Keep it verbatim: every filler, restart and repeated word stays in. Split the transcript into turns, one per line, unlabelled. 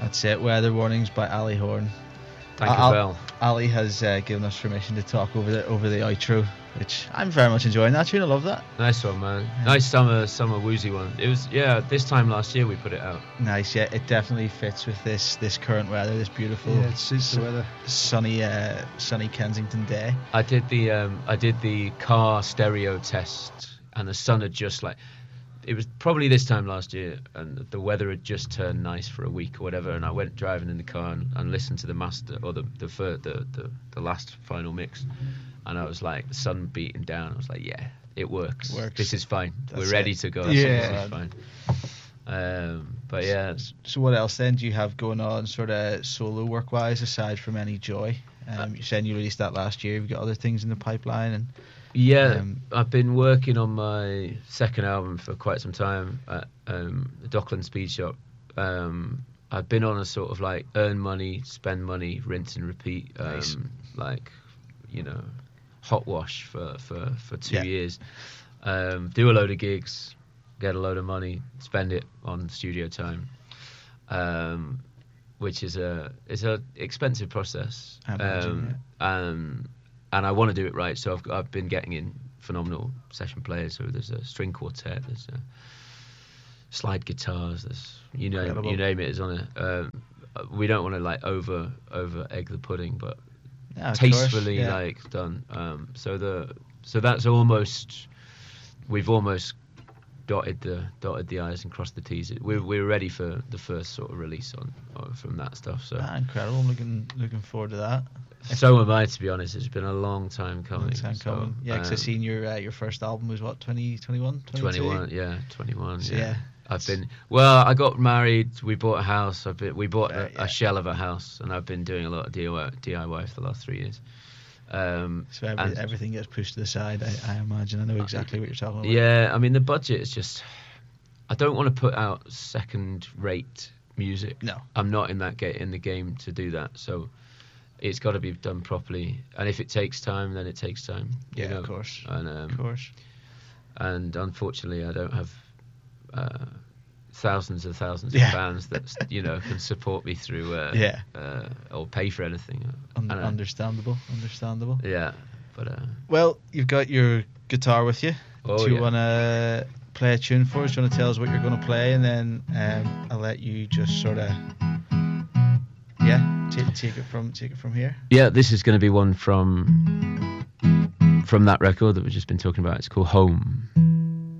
That's it. Weather warnings by Ali Horn.
Thank you,
Al-
Bell.
Ali has uh, given us permission to talk over the over the outro, which I'm very much enjoying that tune. I love that.
Nice one, man. Nice summer, summer woozy one. It was, yeah. This time last year we put it out.
Nice, yeah. It definitely fits with this this current weather, this beautiful,
Yeah, it suits the weather.
sunny, uh, sunny Kensington day.
I did the, um, I did the car stereo test, and the sun had just like. It was probably this time last year, and the weather had just turned nice for a week or whatever. And I went driving in the car and, and listened to the master or the the, fir- the the the last final mix, and I was like, the sun beating down. I was like, yeah, it works.
Works.
This is fine.
That's
We're ready
it.
to go.
Yeah.
This is fine. Um, but yeah,
So what else then do you have going on, sort of solo work wise, aside from Any Joy? Um, you're saying you released that last year. You've got other things in the pipeline, and
yeah.
Um,
I've been working on my second album for quite some time at um, the Dockland Speed Shop. Um, I've been on a sort of like earn money, spend money, rinse and repeat, um,
Nice.
like, you know, hot wash for, for, for two
Yeah.
years. Um, do a load of gigs, get a load of money, spend it on studio time, um, which is a is a expensive process.
I imagine,
um, um, and I want to do it right, so I've I've been getting in phenomenal session players. So there's a string quartet, there's a slide guitars, there's you know
Incredible.
you name it is on it. Um, we don't want to like over over egg the pudding, but
yeah, of course,
tastefully
yeah.
like done. Um, so the so that's almost we've almost dotted the dotted the i's and crossed the t's. We're we're ready for the first sort of release on, on from that stuff. So
Ah, incredible. I'm looking looking forward to that.
so am I, to be honest. It's been a long time coming.
Long time
so,
coming. Yeah, because
um,
I've seen your uh, your first album was what, twenty twenty-one?
twenty-one, yeah, twenty-one.
So,
yeah.
yeah,
I've been well. I got married. We bought a house. I've been. We bought
Right,
a,
yeah.
a shell of a house, and I've been doing a lot of D I Y, D I Y for the last three years. Um,
So every,
and-
everything gets pushed to the side. I, I imagine. I know exactly what you're talking about.
Yeah, I mean the budget is just. I don't want to put out second-rate music.
No.
I'm not in that ga- in the game to do that. So it's got to be done properly. And if it takes time, then it takes time. you
Yeah,
know?
of course.
And um,
Of course.
and unfortunately, I don't have uh, thousands and thousands
Yeah.
of fans that you know can support me through. Uh,
Yeah.
Uh, or pay for anything.
Un-
And, uh,
understandable. Understandable.
yeah, but uh,
Well, you've got your guitar with you.
Oh,
Do you
yeah.
want to play a tune for us? Do you want to tell us what you're going to play, and then um, I'll let you just sort of, yeah, take, take it from take it from here.
yeah, this is going to be one from from that record that we've just been talking about. It's called Home.